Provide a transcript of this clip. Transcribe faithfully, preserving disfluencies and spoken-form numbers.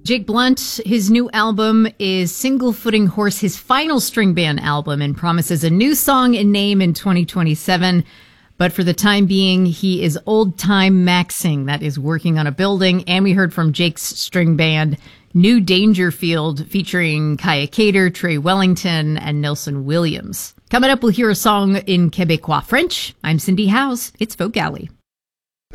Jake Blunt, his new album is Single Footing Horse, his final string band album, and promises a new song and name in twenty twenty-seven. But for the time being, he is old time maxing, that is working on a building. And we heard from Jake's string band, New Dangerfield, featuring Kaya Cater, Trey Wellington, and Nelson Williams. Coming up, we'll hear a song in Quebecois French. I'm Cindy Howes. It's Folk Alley.